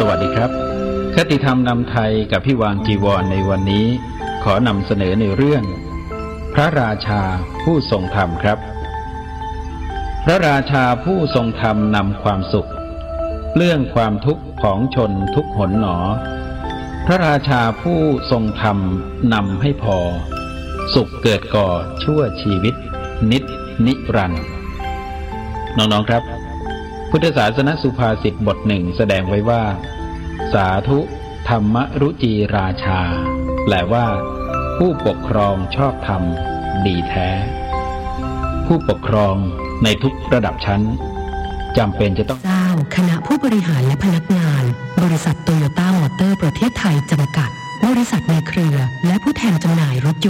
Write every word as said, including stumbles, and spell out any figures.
สวัสดีครับคติธรรมนำไทยกับพี่วางจีวรในวันนี้ขอนำเสนอในเรื่องพระราชาผู้ทรงธรรมครับพระราชาผู้ทรงธรรมนำความสุขเรื่องความทุกข์ของชนทุกหนหนอพระราชาผู้ทรงธรรมนำให้พอสุขเกิดก่อชั่วชีวิตนิจนิรันดร์น้องๆครับพุทธศาสนสุภาษิตบทหนึ่งแสดงไว้ว่าสาธุธรรมรุจีราชาแปลว่าผู้ปกครองชอบธรรมดีแท้ผู้ปกครองในทุกระดับชั้นจำเป็นจะต้องเจ้าคณะผู้บริหารและพนักงานบริษัทโตโยต้ามอเตอร์ประเทศไทยจำกัดบริษัทในเครือและผู้แทนจำหน่ายรถยนต์